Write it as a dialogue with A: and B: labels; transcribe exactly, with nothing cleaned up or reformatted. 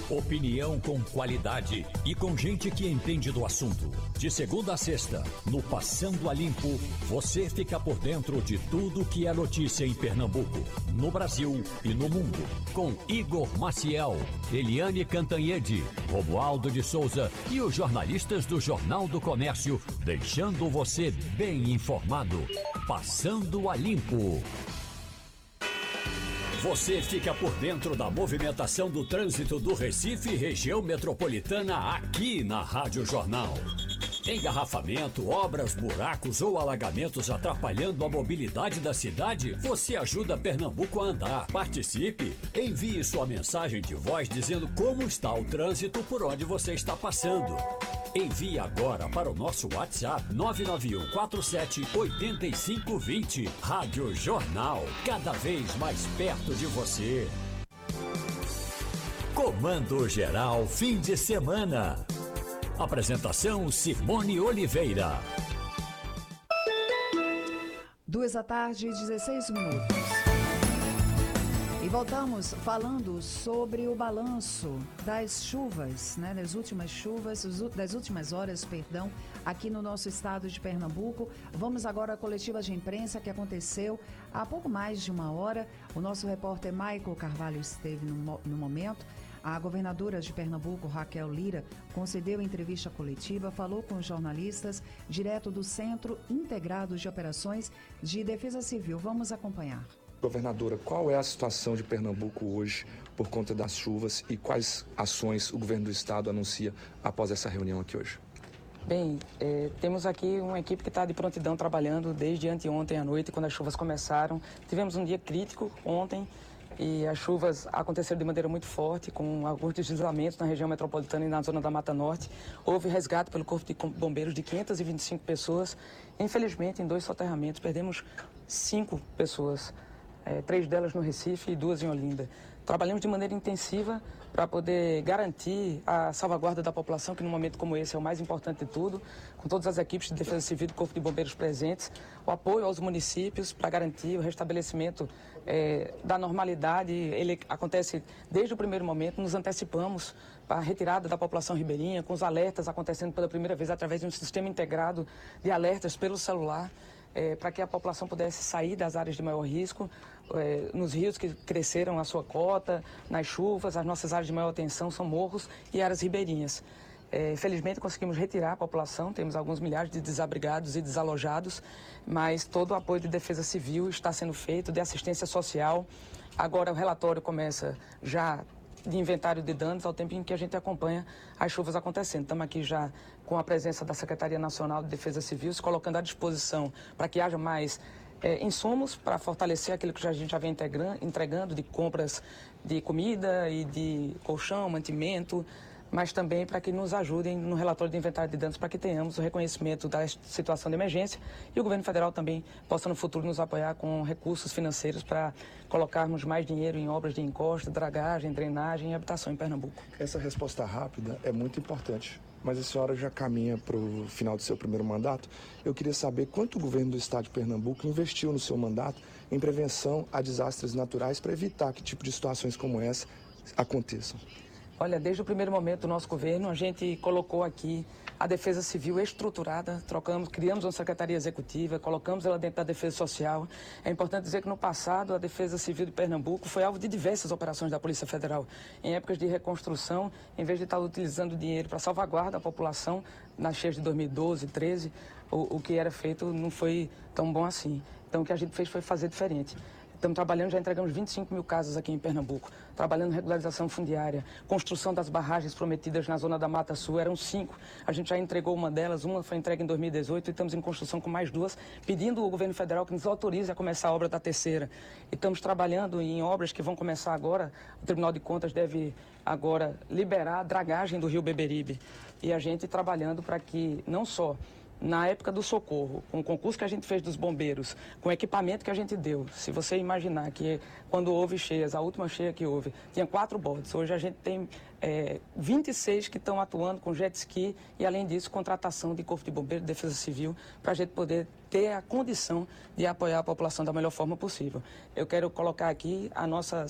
A: Opinião com qualidade e com gente que entende do assunto. De segunda a sexta, no Passando a Limpo, você fica por dentro de tudo que é notícia em Pernambuco, no Brasil e no mundo. Com Igor Maciel, Eliane Cantanhede, Romualdo de Souza e os jornalistas do Jornal do Comércio, deixando você bem informado. Passando a Limpo. Você fica por dentro da movimentação do trânsito do Recife e região metropolitana aqui na Rádio Jornal. Engarrafamento, obras, buracos ou alagamentos atrapalhando a mobilidade da cidade? Você ajuda Pernambuco a andar. Participe! Envie sua mensagem de voz dizendo como está o trânsito por onde você está passando. Envie agora para o nosso WhatsApp nove nove um quatro sete oito cinco dois zero. Rádio Jornal, cada vez mais perto de você. Comando Geral Fim de Semana. Apresentação Simone Oliveira.
B: Duas da tarde, dezesseis minutos. E voltamos falando sobre o balanço das chuvas, né, das últimas chuvas, das últimas horas, perdão, aqui no nosso estado de Pernambuco. Vamos agora à coletiva de imprensa que aconteceu há pouco mais de uma hora. O nosso repórter Michael Carvalho esteve no, no momento. A governadora de Pernambuco, Raquel Lira, concedeu entrevista coletiva, falou com os jornalistas direto do Centro Integrado de Operações de Defesa Civil. Vamos acompanhar.
C: Governadora, qual é a situação de Pernambuco hoje por conta das chuvas e quais ações o governo do estado anuncia após essa reunião aqui hoje?
D: Bem, é, temos aqui uma equipe que está de prontidão trabalhando desde anteontem à noite, quando as chuvas começaram. Tivemos um dia crítico ontem e as chuvas aconteceram de maneira muito forte, com alguns deslizamentos na região metropolitana e na zona da Mata Norte. Houve resgate pelo Corpo de Bombeiros de quinhentas e vinte e cinco pessoas. Infelizmente, em dois soterramentos, perdemos cinco pessoas. É, três delas no Recife e duas em Olinda. Trabalhamos de maneira intensiva para poder garantir a salvaguarda da população, que num momento como esse é o mais importante de tudo, com todas as equipes de Defesa Civil do Corpo de Bombeiros presentes, o apoio aos municípios para garantir o restabelecimento é, da normalidade. Ele acontece desde o primeiro momento, nos antecipamos para a retirada da população ribeirinha, com os alertas acontecendo pela primeira vez através de um sistema integrado de alertas pelo celular. É, para que a população pudesse sair das áreas de maior risco, é, nos rios que cresceram a sua cota, nas chuvas. As nossas áreas de maior tensão são morros e áreas ribeirinhas. É, felizmente conseguimos retirar a população, temos alguns milhares de desabrigados e desalojados, mas todo o apoio de defesa civil está sendo feito, de assistência social. Agora o relatório começa já de inventário de danos ao tempo em que a gente acompanha as chuvas acontecendo. Estamos aqui já com a presença da Secretaria Nacional de Defesa Civil, se colocando à disposição para que haja mais é, insumos para fortalecer aquilo que a gente já vem entregando de compras de comida e de colchão, mantimento, mas também para que nos ajudem no relatório de inventário de danos, para que tenhamos o reconhecimento da situação de emergência e o governo federal também possa no futuro nos apoiar com recursos financeiros para colocarmos mais dinheiro em obras de encosta, dragagem, drenagem e habitação em Pernambuco.
C: Essa resposta rápida é muito importante, mas a senhora já caminha para o final do seu primeiro mandato. Eu queria saber quanto o governo do estado de Pernambuco investiu no seu mandato em prevenção a desastres naturais para evitar que tipo de situações como essa aconteçam.
D: Olha, desde o primeiro momento do nosso governo, a gente colocou aqui a Defesa Civil estruturada, trocamos, criamos uma Secretaria Executiva, colocamos ela dentro da Defesa Social. É importante dizer que no passado a Defesa Civil de Pernambuco foi alvo de diversas operações da Polícia Federal. Em épocas de reconstrução, em vez de estar utilizando dinheiro para salvaguarda da população, nas cheias de dois mil e doze, dois mil e treze, o, o que era feito não foi tão bom assim. Então o que a gente fez foi fazer diferente. Estamos trabalhando, já entregamos vinte e cinco mil casas aqui em Pernambuco, trabalhando regularização fundiária, construção das barragens prometidas na zona da Mata Sul, eram cinco. A gente já entregou uma delas, uma foi entregue em dois mil e dezoito e estamos em construção com mais duas, pedindo ao governo federal que nos autorize a começar a obra da terceira. E estamos trabalhando em obras que vão começar agora. O Tribunal de Contas deve agora liberar a dragagem do rio Beberibe. E a gente trabalhando para que não só na época do socorro, com o concurso que a gente fez dos bombeiros, com o equipamento que a gente deu, se você imaginar que quando houve cheias, a última cheia que houve, tinha quatro botes, hoje a gente tem é, vinte e seis que estão atuando com jet ski e, além disso, contratação de Corpo de Bombeiros, de Defesa Civil, para a gente poder ter a condição de apoiar a população da melhor forma possível. Eu quero colocar aqui a nossa